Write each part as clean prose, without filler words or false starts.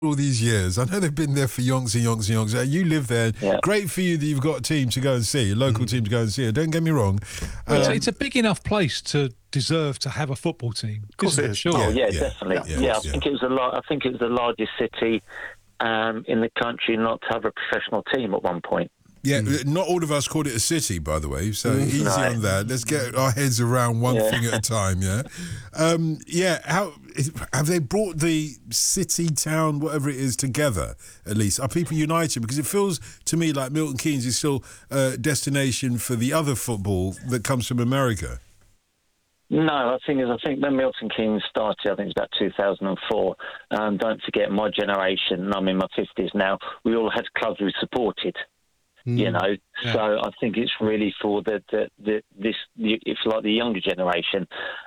all these years. I know they've been there for yonks and yonks and yonks. You live there. Yeah. Great for you that you've got a team to go and see, a local team to go and see it. Don't get me wrong. It's a big enough place to deserve to have a football team. Of course it is. Sure. Oh yeah, definitely. Yeah. I think it was I think it was the largest city in the country not to have a professional team at one point. Yeah, not all of us called it a city, by the way, so easy No. on that. Let's get our heads around one thing at a time, how have they brought the city, town, whatever it is, together, at least? Are people united? Because it feels to me like Milton Keynes is still a destination for the other football that comes from America. No, I think when Milton Keynes started, I think it was about 2004. Don't forget, my generation, I'm in my 50s now, we all had clubs we supported. You know, so I think it's really for this, if like the younger generation,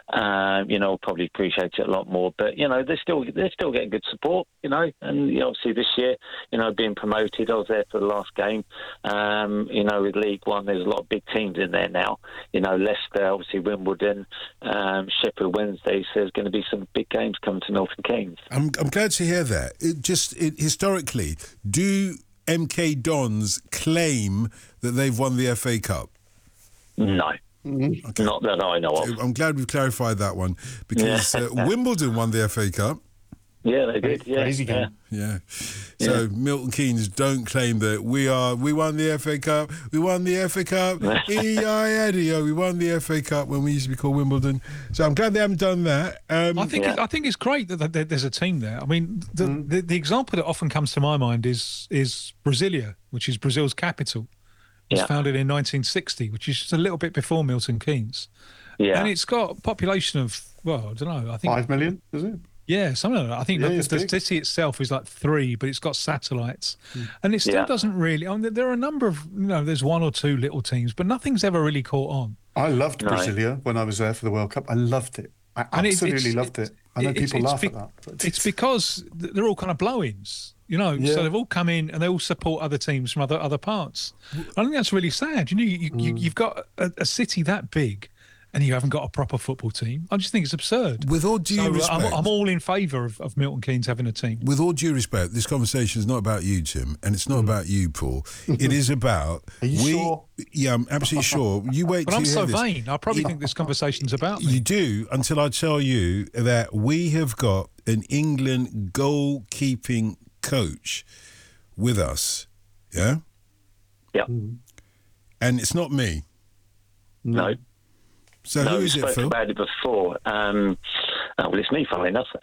will probably appreciate it a lot more. But they're still getting good support. And obviously this year, being promoted, I was there for the last game. With League One, there's a lot of big teams in there now. Leicester, obviously Wimbledon, Sheffield Wednesday. So there's going to be some big games coming to Milton Keynes. I'm glad to hear that. Historically, do MK Dons claim that they've won the FA Cup? No. Okay. Not that I know of. I'm glad we've clarified that one because Wimbledon won the FA Cup. Yeah, they did. Yeah, Crazy game. Yeah. So Milton Keynes don't claim that we won the FA Cup. We won the FA Cup. E-I-A-D-O. We won the FA Cup when we used to be called Wimbledon. So I'm glad they haven't done that. I think it's great that there's a team there. I mean, the example that often comes to my mind is Brasilia, which is Brazil's capital. It was founded in 1960, which is just a little bit before Milton Keynes. Yeah. And it's got a population of, well, I don't know. I think 5 million, is it? Yeah, something like that. I think the city itself is like 3, but it's got satellites. And it still doesn't really... I mean, there are a number of... there's 1 or 2 little teams, but nothing's ever really caught on. I loved Brasilia when I was there for the World Cup. I loved it. I absolutely loved it. I know people laugh at that. But it's because they're all kind of blow-ins, so they've all come in and they all support other teams from other parts. I think that's really sad. You've got a city that big and you haven't got a proper football team. I just think it's absurd. With all due respect... I'm all in favour of Milton Keynes having a team. With all due respect, this conversation is not about you, Tim, and it's not about you, Paul. It is about... Are you sure? Yeah, I'm absolutely sure. You wait till you hear I'm so this. vain. I probably think this conversation's about me. You do, until I tell you that we have got an England goalkeeping coach with us, yeah? Yeah. And it's not me. No. So who is it, Phil? We spoke about it before. Well, it's me, funnily enough.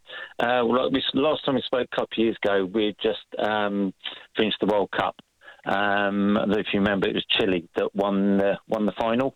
Last time we spoke a couple of years ago, we just finished the World Cup. I don't know if you remember, it was Chile that won the final.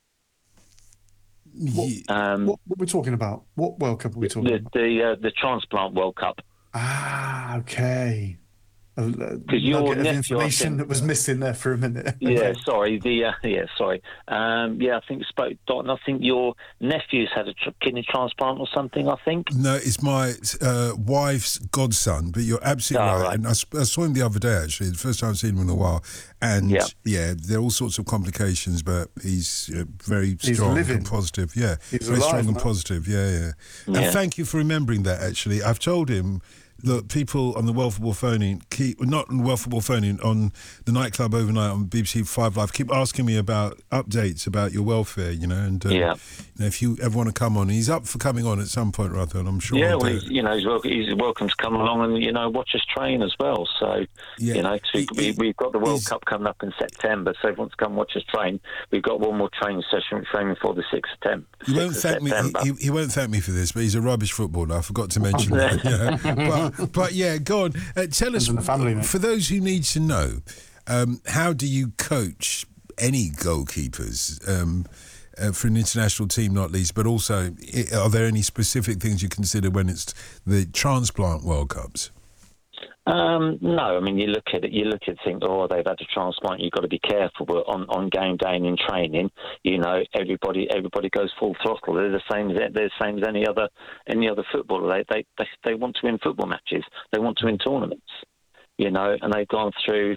What are we talking about? What World Cup are we talking about? The Transplant World Cup. Ah, okay. Because your nephew, information that was missing there for a minute. Yeah, sorry. Sorry. I think spoke. I think your nephew's had a kidney transplant or something. I think. No, it's my wife's godson. But you're absolutely right. And I saw him the other day. Actually, the first time I've seen him in a while. And there are all sorts of complications, but he's very strong and positive. Yeah, he's very alive, strong and positive. Yeah. And thank you for remembering that. Actually, I've told him. Look, people on the World Football Phone-In, not on the World Football Phone-In, on the nightclub overnight on BBC 5 Live, keep asking me about updates about your welfare, and if you ever want to come on, he's up for coming on at some point, rather, and I'm sure. Yeah, well, he's welcome to come along and watch us train as well. So we've got the World Cup coming up in September, so if he wants to come watch us train, we've got one more training session training for the 6th of September. He won't thank me for this, but he's a rubbish footballer. I forgot to mention that. But go on. Tell us, for those who need to know, how do you coach any goalkeepers for an international team, not least? But also, are there any specific things you consider when it's the Transplant World Cups? No, I mean you look at think, they've had a transplant. You've got to be careful. But on game day and in training, everybody goes full throttle. They're the same as any other footballer. They want to win football matches. They want to win tournaments. And they've gone through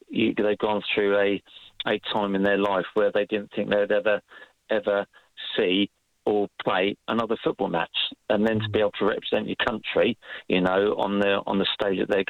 a time in their life where they didn't think they'd ever see or play another football match, and then to be able to represent your country, on the stage that they're